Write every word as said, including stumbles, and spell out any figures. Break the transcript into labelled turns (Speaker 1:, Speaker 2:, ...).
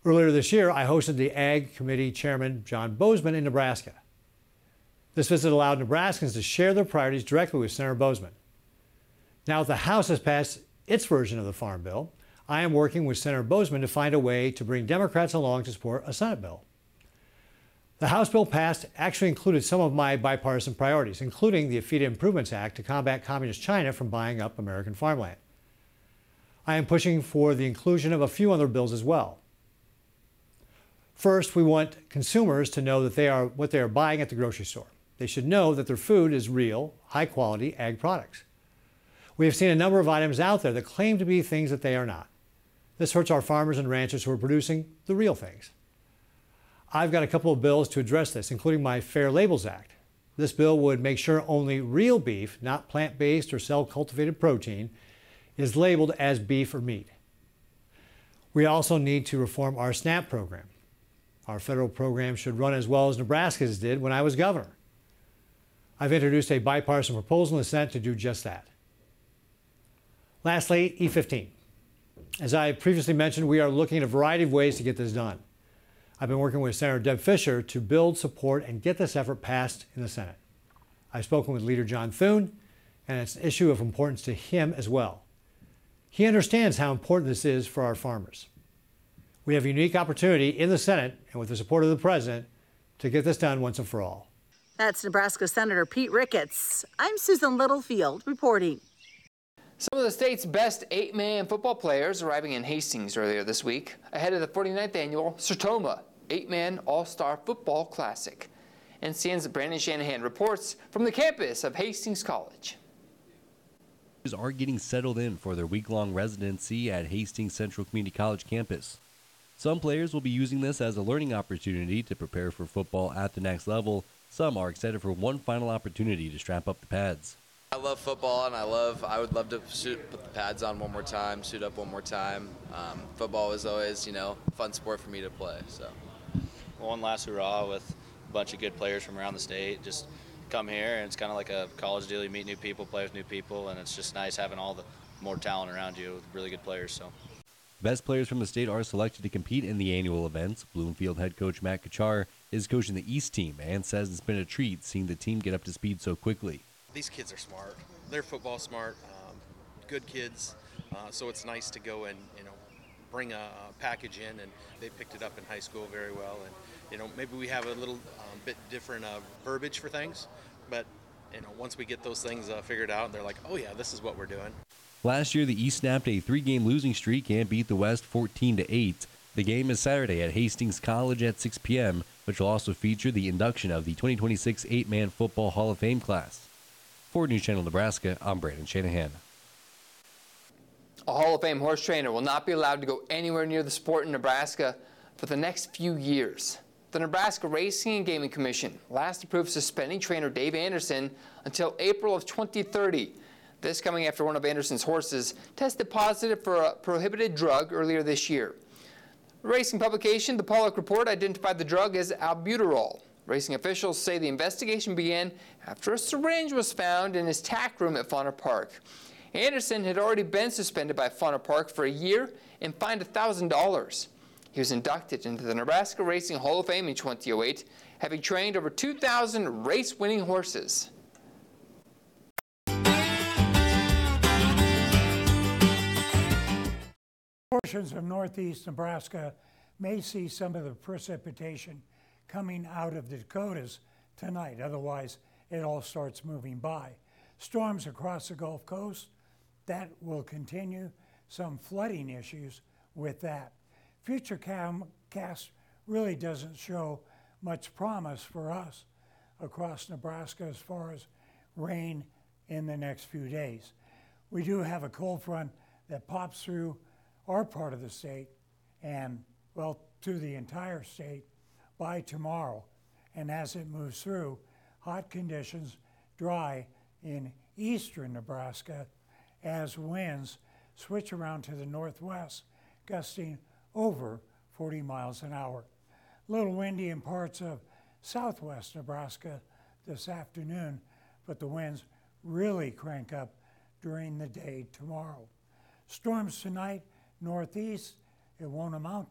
Speaker 1: Earlier this year, I hosted the Ag Committee Chairman John Boozman in Nebraska. This visit allowed Nebraskans to share their priorities directly with Senator Boozman. Now that the House has passed its version of the Farm Bill, I am working with Senator Boozman to find a way to bring Democrats along to support a Senate bill. The House bill passed actually included some of my bipartisan priorities, including the AFITA Improvements Act to combat Communist China from buying up American farmland. I am pushing for the inclusion of a few other bills as well. First, we want consumers to know that they are what they are buying at the grocery store. They should know that their food is real, high-quality ag products. We have seen a number of items out there that claim to be things that they are not. This hurts our farmers and ranchers who are producing the real things. I've got a couple of bills to address this, including my Fair Labels Act. This bill would make sure only real beef, not plant-based or cell-cultivated protein, is labeled as beef or meat. We also need to reform our SNAP program. Our federal program should run as well as Nebraska's did when I was governor. I've introduced a bipartisan proposal in the Senate to do just that. Lastly, E fifteen. As I previously mentioned, we are looking at a variety of ways to get this done. I've been working with Senator Deb Fischer to build support and get this effort passed in the Senate. I've spoken with Leader John Thune, and it's an issue of importance to him as well. He understands how important this is for our farmers. We have a unique opportunity in the Senate and with the support of the President to get this done once and for all.
Speaker 2: That's Nebraska Senator Pete Ricketts. I'm Susan Littlefield reporting.
Speaker 3: Some of the state's best eight-man football players arriving in Hastings earlier this week ahead of the forty-ninth annual Sertoma eight-man All-Star Football Classic. N C N's Brandon Shanahan reports from the campus of Hastings College.
Speaker 4: Are getting settled in for their week-long residency at Hastings Central Community College campus. Some players will be using this as a learning opportunity to prepare for football at the next level. Some are excited for one final opportunity to strap up the pads.
Speaker 5: I love football, and I love. I would love to suit, put the pads on one more time, suit up one more time. Um, football is always, you know, a fun sport for me to play. So,
Speaker 6: one last hurrah with a bunch of good players from around the state. Just come here, and it's kind of like a college deal. You meet new people, play with new people, and it's just nice having all the more talent around you with really good players. So.
Speaker 4: Best players from the state are selected to compete in the annual events. Bloomfield head coach Matt Kachar is coaching the East team and says it's been a treat seeing the team get up to speed so quickly.
Speaker 7: These kids are smart. They're football smart, um, good kids. Uh, so it's nice to go and, you know, bring a, a package in, and they picked it up in high school very well. And, you know, maybe we have a little um, bit different uh, verbiage for things, but, you know, once we get those things uh, figured out, they're like, oh yeah, this is what we're doing.
Speaker 4: Last year, the East snapped a three-game losing streak and beat the West fourteen to eight. The game is Saturday at Hastings College at six p m, which will also feature the induction of the twenty twenty-six eight-man Football Hall of Fame class. For News Channel Nebraska, I'm Brandon Shanahan.
Speaker 3: A Hall of Fame horse trainer will not be allowed to go anywhere near the sport in Nebraska for the next few years. The Nebraska Racing and Gaming Commission last approved suspending trainer Dave Anderson until April of twenty thirty. This coming after one of Anderson's horses tested positive for a prohibited drug earlier this year. The racing publication, the Pollock Report, identified the drug as albuterol. Racing officials say the investigation began after a syringe was found in his tack room at Fauna Park. Anderson had already been suspended by Fauna Park for a year and fined one thousand dollars. He was inducted into the Nebraska Racing Hall of Fame in twenty oh eight, having trained over two thousand race-winning horses.
Speaker 8: Portions of northeast Nebraska may see some of the precipitation coming out of the Dakotas tonight. Otherwise, it all starts moving by. Storms across the Gulf Coast, that will continue. Some flooding issues with that. Future cast really doesn't show much promise for us across Nebraska as far as rain in the next few days. We do have a cold front that pops through our part of the state and, well, to the entire state by tomorrow. And as it moves through, hot conditions, dry in eastern Nebraska as winds switch around to the northwest, gusting over forty miles an hour. A little windy in parts of southwest Nebraska this afternoon, but the winds really crank up during the day tomorrow. Storms tonight, northeast, it won't amount